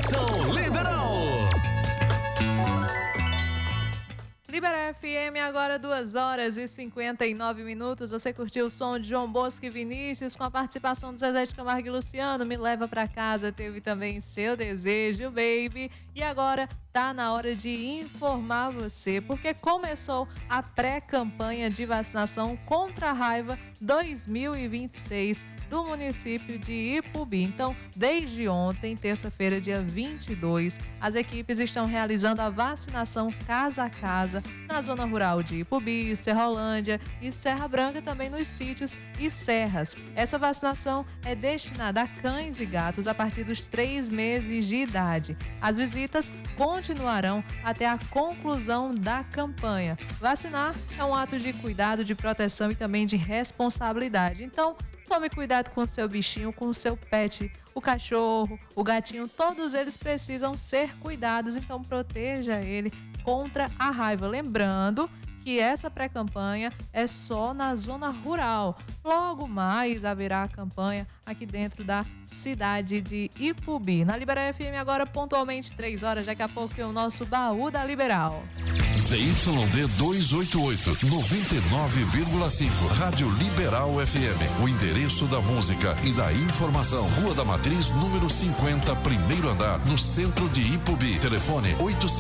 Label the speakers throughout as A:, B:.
A: Conexão Liberal.
B: Libera FM, agora 2h59. Você curtiu o som de João Bosco e Vinícius com a participação do Zezé de Camargo e Luciano. Me Leva Pra Casa teve também Seu Desejo, Baby. E agora tá na hora de informar você, porque começou a pré-campanha de vacinação contra a raiva 2026 do município de Ipubi. Então, desde ontem, terça-feira, dia 22, as equipes estão realizando a vacinação casa a casa na zona rural de Ipubi, Serrolândia e Serra Branca, também nos sítios e serras. Essa vacinação é destinada a cães e gatos a partir dos 3 meses de idade. As visitas continuarão até a conclusão da campanha. Vacinar é um ato de cuidado, de proteção e também de responsabilidade. Então, tome cuidado com o seu bichinho, com o seu pet, o cachorro, o gatinho, todos eles precisam ser cuidados, então proteja ele contra a raiva. Lembrando que essa pré-campanha é só na zona rural. Logo mais haverá a campanha aqui dentro da cidade de Ipubi. Na Libera FM agora, pontualmente 3 horas, daqui a pouco é o nosso Baú da Liberal.
C: ZYD 288, 99,5. Rádio Liberal FM. O endereço da música e da informação. Rua da Matriz, número 50, primeiro andar, no centro de Ipubi. Telefone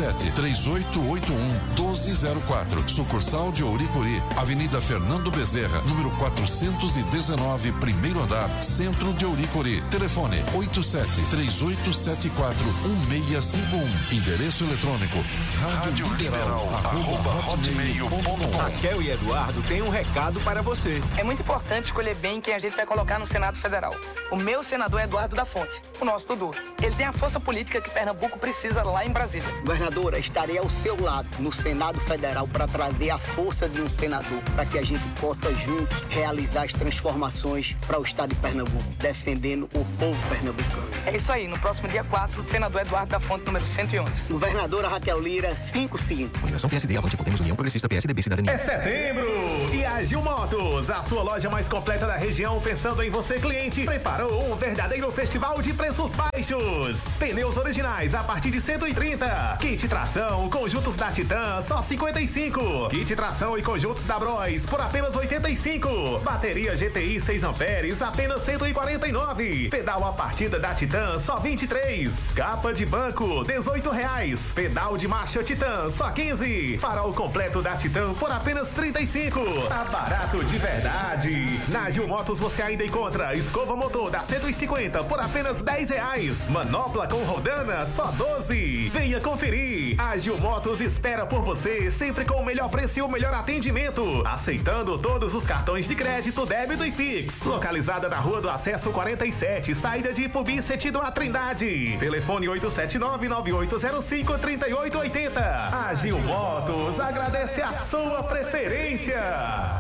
C: 87-3881-1204. Sucursal de Ouricuri. Avenida Fernando Bezerra, número 419, primeiro andar, centro de Ouricuri. Telefone 87-3874-1651. Endereço eletrônico Rádio Liberal. @hotmail.com.
D: Raquel e Eduardo têm um recado para você.
E: É muito importante escolher bem quem a gente vai colocar no Senado Federal. O meu senador é Eduardo da Fonte, o nosso Dudu. Ele tem a força política que Pernambuco precisa lá em Brasília.
F: Governadora, estarei ao seu lado no Senado Federal para trazer a força de um senador, para que a gente possa juntos realizar as transformações para o estado de Pernambuco, defendendo o povo pernambucano.
E: É isso aí, no próximo dia 4, senador Eduardo da Fonte, número 111.
F: Governadora Raquel Lira, 55.
G: União PSD, Avante, Podemos, União Progressista, PSDB, Cidadania.
A: É setembro e a Gil Motos, a sua loja mais completa da região, pensando em você, cliente, preparou um verdadeiro festival de preços baixos. Pneus originais a partir de 130. Kit tração, conjuntos da Titan, só 55. Kit tração e conjuntos da Bros por apenas 85. Bateria GTI 6 amperes, apenas 149. Pedal a partida da Titan, só 23. Capa de banco, R$18. Pedal de marcha Titan, só 15. Farol completo da Titan por apenas 35. Tá barato de verdade. Na Gil Motos você ainda encontra escova motor da 150 por apenas R$10. Manopla com rodana, só 12. Venha conferir. A Gil Motos espera por você, sempre com o melhor preço e o melhor atendimento. Aceitando todos os cartões de crédito, débito e Pix. Localizada na Rua do Acesso 47, saída de Ipubi, sentido a Trindade. Telefone 879-9805-3880. A Gil Motos agradece a sua preferência.